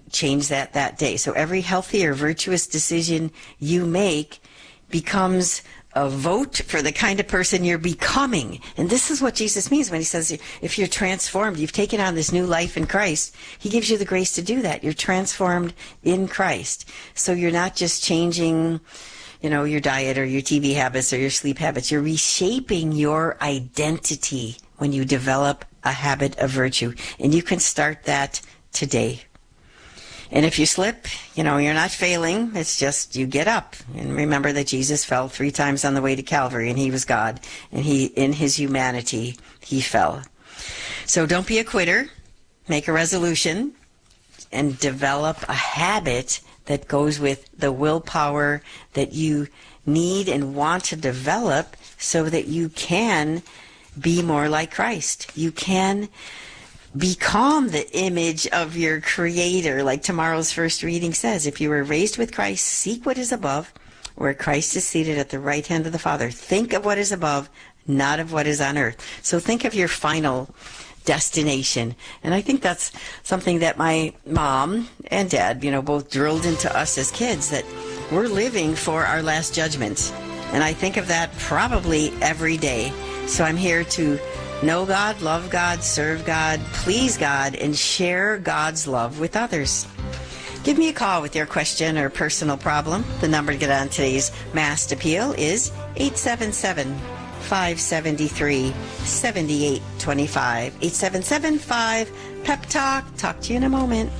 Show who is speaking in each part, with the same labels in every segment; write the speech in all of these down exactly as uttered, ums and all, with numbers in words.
Speaker 1: can change that that day. So every healthy or virtuous decision you make becomes a vote for the kind of person you're becoming. And this is what Jesus means when he says, if you're transformed, you've taken on this new life in Christ, he gives you the grace to do that. You're transformed in Christ. So you're not just changing, you know, your diet or your T V habits or your sleep habits. You're reshaping your identity when you develop a habit of virtue. And you can start that today. And if you slip, you know, you're not failing. It's just you get up. And remember that Jesus fell three times on the way to Calvary, and he was God. And he, in his humanity, he fell. So don't be a quitter. Make a resolution and develop a habit that goes with the willpower that you need and want to develop so that you can be more like Christ. You can become the image of your Creator, like tomorrow's first reading says. If you were raised with Christ, seek what is above, where Christ is seated at the right hand of the Father. Think of what is above, not of what is on earth. So think of your final destination. And I think that's something that my mom and dad, you know, both drilled into us as kids, that we're living for our last judgment. And I think of that probably every day. So I'm here to know God, love God, serve God, please God, and share God's love with others. Give me a call with your question or personal problem. The number to get on today's Mass Appeal is eight seven seven, five seven three, seven eight two five. eight seven seven five, P E P Talk. Talk to you in a moment.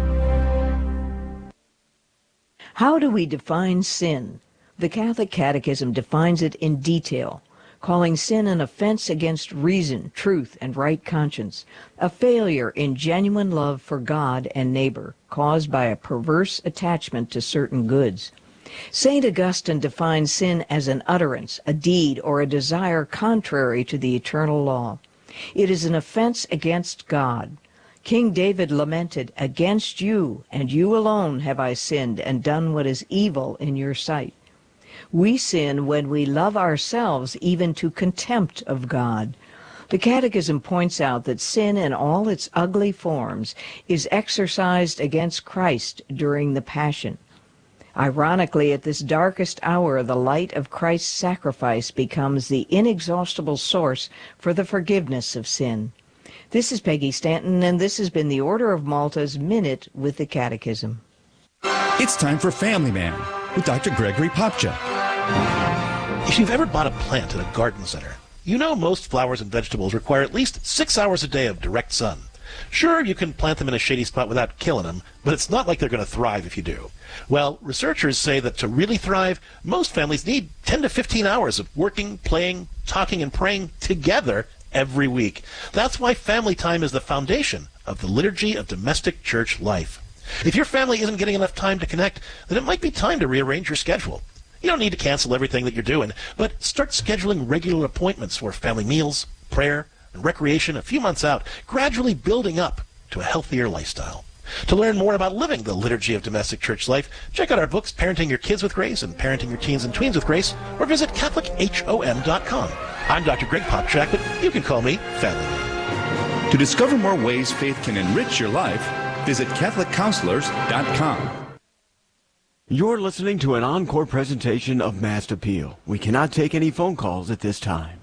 Speaker 2: How do we define sin? The Catholic Catechism defines it in detail, calling sin an offense against reason, truth, and right conscience, a failure in genuine love for God and neighbor, caused by a perverse attachment to certain goods. Saint Augustine defines sin as an utterance, a deed, or a desire contrary to the eternal law. It is an offense against God. King David lamented, "Against you, and you alone, have I sinned and done what is evil in your sight." We sin when we love ourselves even to contempt of God. The Catechism points out that sin in all its ugly forms is exercised against Christ during the Passion. Ironically, at this darkest hour, the light of Christ's sacrifice becomes the inexhaustible source for the forgiveness of sin. This is Peggy Stanton, and this has been the Order of Malta's Minute with the Catechism.
Speaker 3: It's time for Family Man with Doctor Gregory Popcha.
Speaker 4: If you've ever bought a plant at a garden center, you know most flowers and vegetables require at least six hours a day of direct sun. Sure, you can plant them in a shady spot without killing them, but it's not like they're going to thrive if you do. Well, researchers say that to really thrive, most families need ten to fifteen hours of working, playing, talking, and praying together every week. That's why family time is the foundation of the liturgy of domestic church life. If your family isn't getting enough time to connect, then it might be time to rearrange your schedule. You don't need to cancel everything that you're doing, but start scheduling regular appointments for family meals, prayer, and recreation a few months out, gradually building up to a healthier lifestyle. To learn more about living the liturgy of domestic church life, check out our books, Parenting Your Kids with Grace and Parenting Your Teens and Tweens with Grace, or visit Catholic H O M dot com. I'm Doctor Greg Popchak, but you can call me Family Man.
Speaker 3: To discover more ways faith can enrich your life, visit Catholic Counselors dot com.
Speaker 5: You're listening to an encore presentation of Mass Appeal. We cannot take any phone calls at this time.